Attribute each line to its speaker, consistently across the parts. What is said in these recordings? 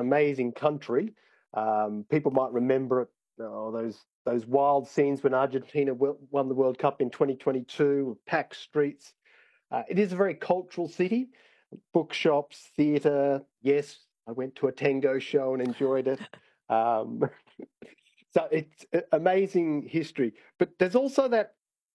Speaker 1: amazing country. People might remember it, those wild scenes when Argentina won the World Cup in 2022, packed streets. It is a very cultural city, bookshops, theatre. Yes, I went to a tango show and enjoyed it. So it's amazing history. But there's also that,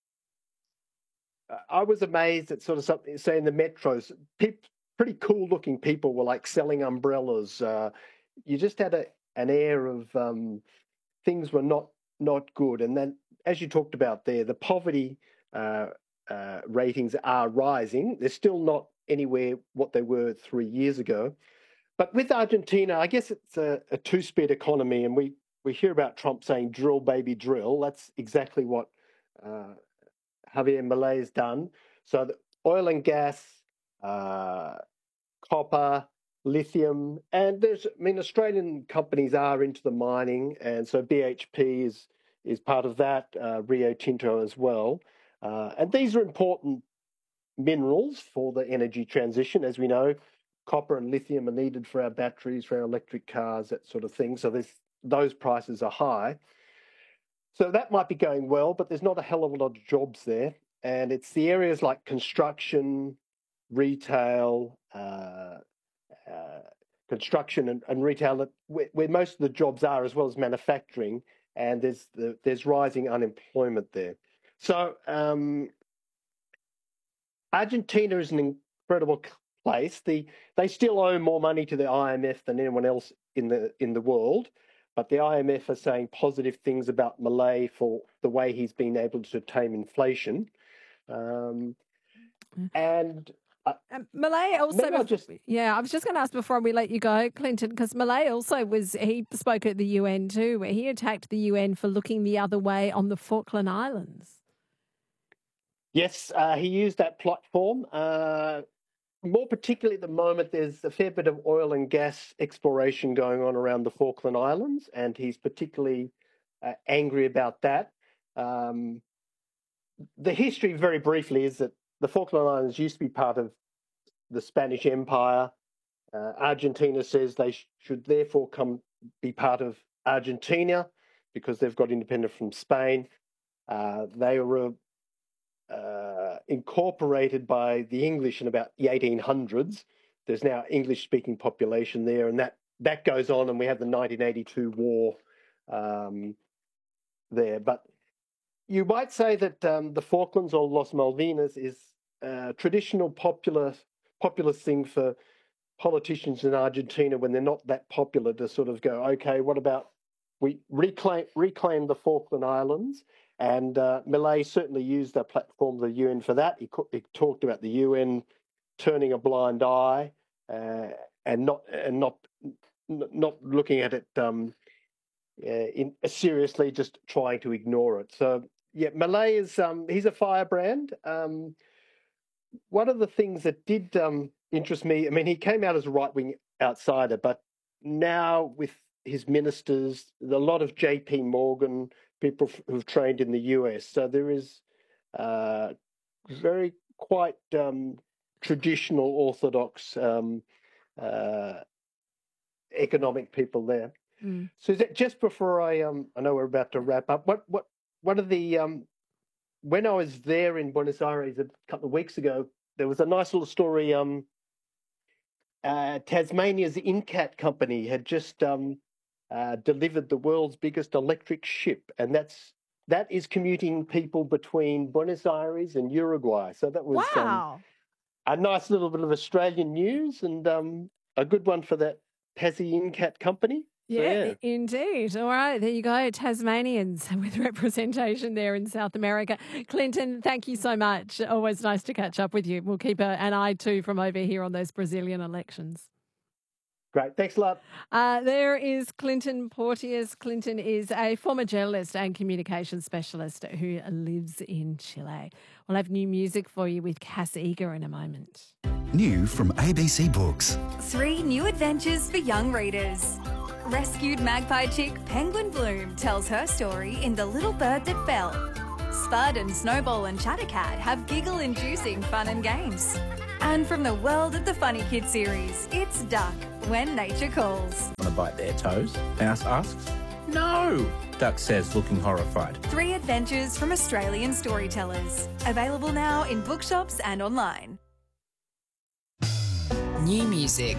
Speaker 1: I was amazed at sort of something, say in the metros, pretty cool looking people were like selling umbrellas. You just had an air of things were not good. And then, as you talked about there, the poverty ratings are rising. They're still not anywhere what they were 3 years ago. But with Argentina, I guess it's a two-speed economy, and we hear about Trump saying drill, baby, drill. That's exactly what Javier Milei has done. So the oil and gas, copper, lithium, and Australian companies are into the mining, and so BHP is part of that, Rio Tinto as well. And these are important minerals for the energy transition. As we know, copper and lithium are needed for our batteries, for our electric cars, that sort of thing. So those prices are high. So that might be going well, but there's not a hell of a lot of jobs there. And it's the areas like construction, retail, construction and retail that where most of the jobs are, as well as manufacturing. And there's rising unemployment there. So Argentina is an incredible place. They still owe more money to the IMF than anyone else in the world. But the IMF are saying positive things about Milei for the way he's been able to tame inflation. And
Speaker 2: Milei also, I was just going to ask before we let you go, Clinton, because Milei also he spoke at the UN too, where he attacked the UN for looking the other way on the Falkland Islands.
Speaker 1: Yes, he used that platform. More particularly at the moment, there's a fair bit of oil and gas exploration going on around the Falkland Islands, and he's particularly angry about that. The history, very briefly, is that the Falkland Islands used to be part of the Spanish Empire. Argentina says they should therefore be part of Argentina because they've got independence from Spain. They were incorporated by the English in about the 1800s. There's now English-speaking population there, and that goes on, and we have the 1982 war there. But you might say that the Falklands or Los Malvinas is a traditional populist thing for politicians in Argentina when they're not that popular to sort of go, okay, what about we reclaim the Falkland Islands? And Milei certainly used the platform of the UN for that. He talked about the UN turning a blind eye and not looking at it seriously, just trying to ignore it. So yeah, Milei is he's a firebrand. One of the things that did interest me, I mean, he came out as a right-wing outsider, but now with his ministers, a lot of J.P. Morgan, people who've trained in the US. So there is very quite traditional orthodox economic people there. Mm. So just before I know we're about to wrap up, what are the when I was there in Buenos Aires a couple of weeks ago, there was a nice little story. Tasmania's Incat company had just delivered the world's biggest electric ship, and that is commuting people between Buenos Aires and Uruguay. So that was a nice little bit of Australian news, and a good one for that Tassie Incat company.
Speaker 2: Yeah, indeed. All right, there you go, Tasmanians with representation there in South America. Clinton, thank you so much. Always nice to catch up with you. We'll keep an eye too from over here on those Brazilian elections.
Speaker 1: Great. Thanks a lot.
Speaker 2: There is Clinton Porteous. Clinton is a former journalist and communications specialist who lives in Chile. We'll have new music for you with Cass Eager in a moment.
Speaker 3: New from ABC Books.
Speaker 4: 3 new adventures for young readers. Rescued magpie chick Penguin Bloom tells her story in The Little Bird That Fell. Spud and Snowball and Chattercat have giggle-inducing fun and games. And from the world of the Funny Kids series, it's Duck, when nature calls.
Speaker 5: Want to bite their toes? Mouse asks. No, Duck says, looking horrified.
Speaker 4: 3 adventures from Australian storytellers. Available now in bookshops and online.
Speaker 6: New music.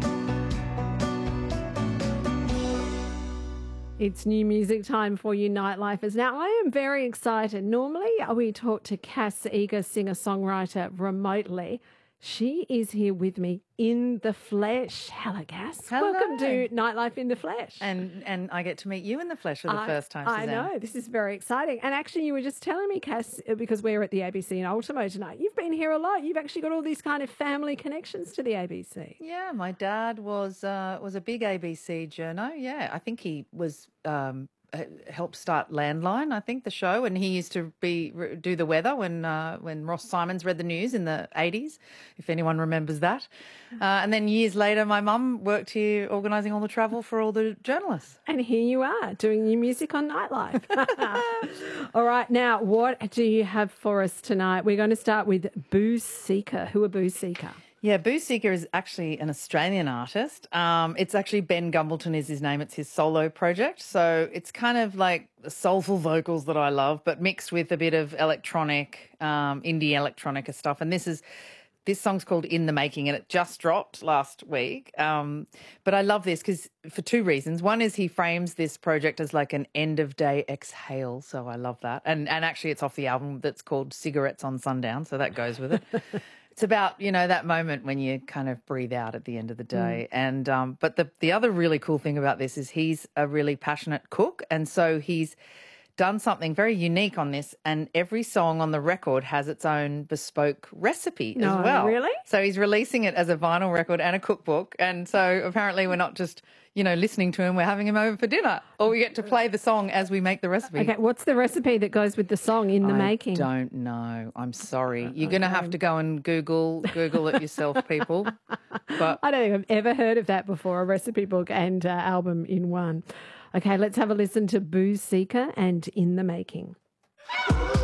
Speaker 2: It's new music time for you Nightlifers. Now, I am very excited. Normally, we talk to Cass Eager, singer-songwriter, remotely. She is here with me in the flesh. Hello, Cass.
Speaker 7: Hello.
Speaker 2: Welcome to Nightlife in the Flesh.
Speaker 7: And I get to meet you in the flesh for the first time, Suzanne.
Speaker 2: I know. This is very exciting. And actually, you were just telling me, Cass, because we're at the ABC in Ultimo tonight, you've been here a lot. You've actually got all these kind of family connections to the ABC.
Speaker 7: Yeah, my dad was a big ABC journo. Yeah, I think he was helped start Landline, I think, the show, and he used to do the weather when Ross Simons read the news in the 80s, if anyone remembers that. And then years later, my mum worked here organising all the travel for all the journalists.
Speaker 2: And here you are doing new music on Nightlife. All right, now what do you have for us tonight? We're going to start with Boo Seeker. Who are Boo Seeker?
Speaker 7: Yeah, Boo Seeker is actually an Australian artist. It's actually Ben Gumbleton is his name. It's his solo project. So it's kind of like soulful vocals that I love, but mixed with a bit of electronic, indie electronica stuff. And this song's called In the Making, and it just dropped last week. But I love this because for 2 reasons. One is he frames this project as like an end-of-day exhale, so I love that. And actually it's off the album that's called Cigarettes on Sundown, so that goes with it. It's about, that moment when you kind of breathe out at the end of the day. And but the other really cool thing about this is he's a really passionate cook, and so he's done something very unique on this, and every song on the record has its own bespoke recipe as well.
Speaker 2: Really?
Speaker 7: So he's releasing it as a vinyl record and a cookbook, and so apparently we're not just, listening to him, we're having him over for dinner, or we get to play the song as we make the recipe.
Speaker 2: Okay, what's the recipe that goes with the song In the Making?
Speaker 7: I don't know. I'm sorry. You're going to have to go and Google it yourself, people. But
Speaker 2: I don't think I've ever heard of that before, a recipe book and album in one. Okay, let's have a listen to Boo Seeker and In the Making.